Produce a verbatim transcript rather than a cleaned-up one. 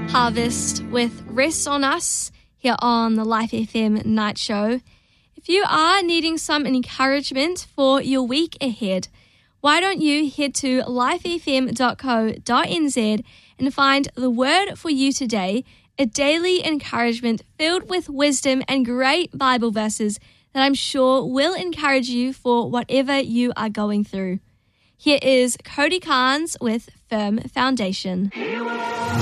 Harvest with Rest on Us here on the Life F M Night Show. If you are needing some encouragement for your week ahead, why don't you head to life f m dot co dot n z and find the word for you today, a daily encouragement filled with wisdom and great Bible verses that I'm sure will encourage you for whatever you are going through. Here is Cody Carnes with Firm Foundation.